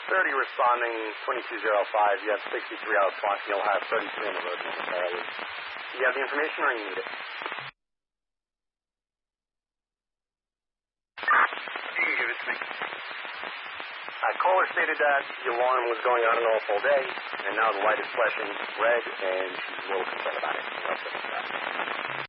30 responding, 2205. You have 63 hour clock. You'll have 33 on the road momentarily. Do you have the information or you need it? You can give it to me. Caller stated that the alarm was going on and off all day, and now the light is flashing red, and she's a little concerned about it.